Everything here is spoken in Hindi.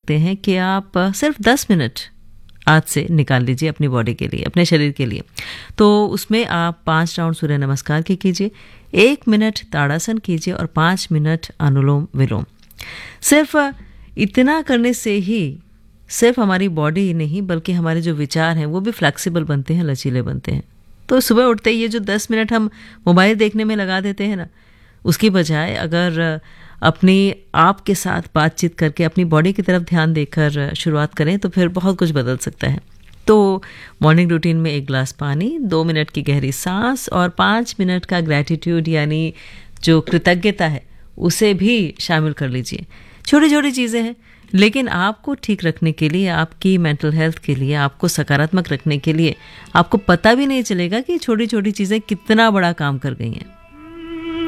सकते हैं कि आप सिर्फ 10 मिनट आज से निकाल लीजिए अपनी बॉडी के लिए, अपने शरीर के लिए। तो उसमें आप 5 राउंड सूर्य नमस्कार के कीजिए, 1 मिनट ताड़ासन कीजिए और 5 मिनट अनुलोम विलोम। सिर्फ इतना करने से ही सिर्फ हमारी बॉडी ही नहीं बल्कि हमारे जो विचार हैं वो भी फ्लेक्सिबल बनते हैं, लचीले बनते हैं। तो सुबह उठते ही ये जो 10 मिनट हम मोबाइल देखने में लगा देते हैं ना, उसकी बजाय अगर अपनी आप के साथ बातचीत करके अपनी बॉडी की तरफ ध्यान देकर शुरुआत करें तो फिर बहुत कुछ बदल सकता है। तो मॉर्निंग रूटीन में 1 गिलास पानी, 2 मिनट की गहरी सांस और 5 मिनट का ग्रैटिट्यूड यानी जो कृतज्ञता है उसे भी शामिल कर लीजिए। छोटी छोटी चीज़ें हैं लेकिन आपको ठीक रखने के लिए, आपकी मेंटल हेल्थ के लिए, आपको सकारात्मक रखने के लिए आपको पता भी नहीं चलेगा कि छोटी छोटी चीज़ें कितना बड़ा काम कर गई हैं।